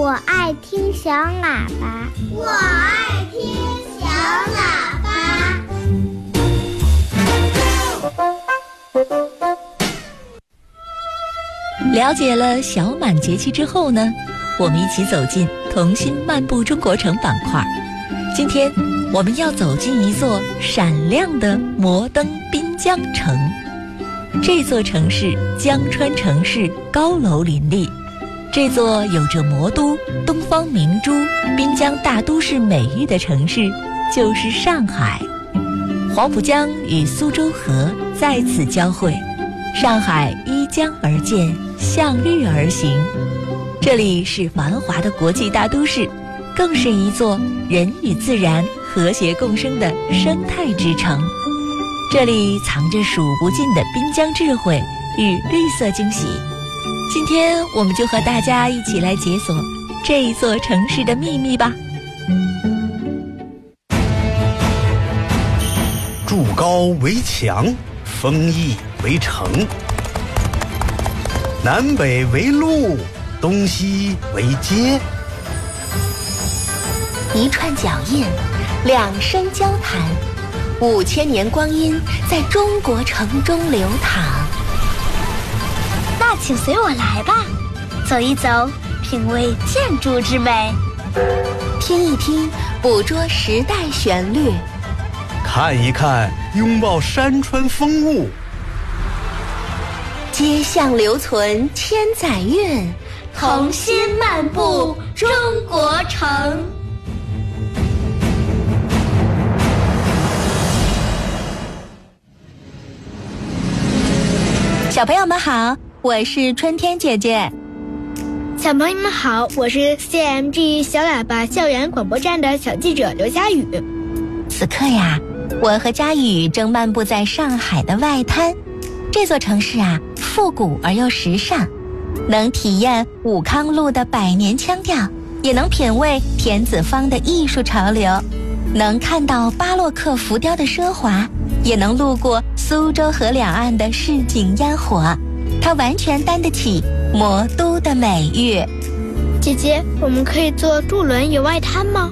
我爱听小喇叭， 我爱听小喇叭。 了解了小满节气之后呢，我们一起走进童心漫步中国城板块。今天我们要走进一座闪亮的摩登滨江城。这座城市江川城市，高楼林立。这座有着魔都、东方明珠、滨江大都市美誉的城市就是上海。黄浦江与苏州河在此交汇，上海依江而建，向日而行。这里是繁华的国际大都市，更是一座人与自然和谐共生的生态之城。这里藏着数不尽的滨江智慧与绿色惊喜。今天我们就和大家一起来解锁这一座城市的秘密吧。 筑高为墙，封邑为城，南北为路，东西为街。 一串脚印，两声交谈，5000年光阴在中国城中流淌。 那请随我来吧，走一走，品味建筑之美； 听一听，捕捉时代旋律； 看一看，拥抱山川风物。 街巷留存千载韵， 童心漫步中国城。 小朋友们好，我是春天姐姐。 小朋友们好，我是 CMG 小喇叭校园广播站的小记者刘佳宇。 此刻呀，我和佳宇正漫步在上海的外滩。这座城市啊，复古而又时尚，能体验武康路的百年腔调，也能品味田子坊的艺术潮流，能看到巴洛克浮雕的奢华，也能路过苏州河两岸的市井烟火。它完全担得起魔都的美誉。 姐姐，我们可以坐渡轮游外滩吗？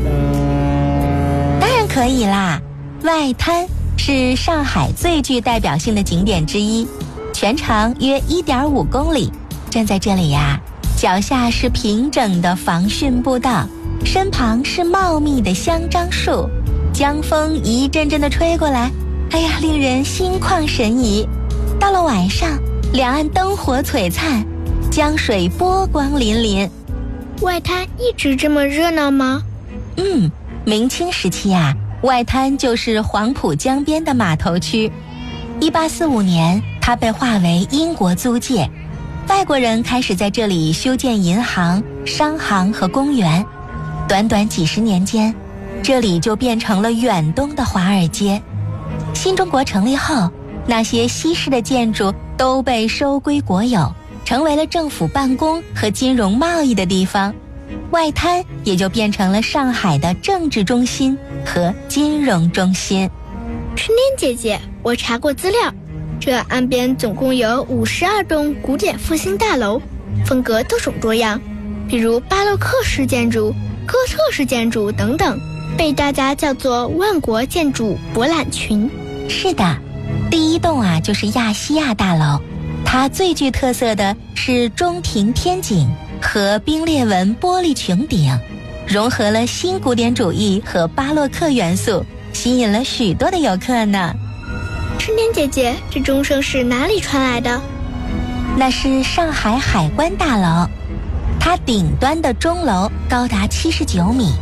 当然可以啦，外滩是上海最具代表性的景点之一，全长约1.5公里。站在这里呀，脚下是平整的防汛步道，身旁是茂密的香樟树，江风一阵阵地吹过来，哎呀，令人心旷神怡。到了晚上，两岸灯火璀璨，江水波光粼粼。 外滩一直这么热闹吗？ 明清时期啊，外滩就是黄浦江边的码头区。1845年，它被划为英国租界，外国人开始在这里修建银行、商行和公园。短短几十年间，这里就变成了远东的华尔街。新中国成立后，那些西式的建筑都被收归国有，成为了政府办公和金融贸易的地方。外滩也就变成了上海的政治中心和金融中心。 春天姐姐，我查过资料，这岸边总共有52栋古典复兴大楼，风格多种多样，比如巴洛克式建筑、哥特式建筑等等，被大家叫做万国建筑博览群。 是的，第一栋啊就是亚细亚大楼，它最具特色的是中庭天井和冰裂纹玻璃穹顶，融合了新古典主义和巴洛克元素，吸引了许多的游客呢。 春天姐姐，这钟声是哪里传来的？ 那是上海海关大楼，它顶端的钟楼高达79米，